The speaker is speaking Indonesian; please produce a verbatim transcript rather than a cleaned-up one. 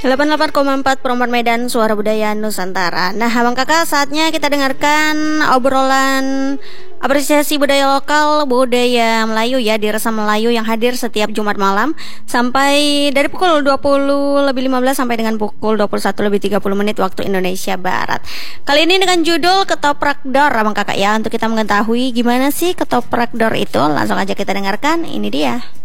delapan puluh delapan koma empat Promot Medan, Suara Budaya Nusantara. Nah, abang kakak, saatnya kita dengarkan obrolan apresiasi budaya lokal, budaya Melayu ya, di Resah Melayu yang hadir setiap Jumat malam sampai dari pukul dua puluh lebih lima belas sampai dengan pukul dua puluh satu lebih tiga puluh menit waktu Indonesia Barat. Kali ini dengan judul Ketoprak Dor, abang kakak ya. Untuk kita mengetahui gimana sih Ketoprak Dor itu, langsung aja kita dengarkan. Ini dia.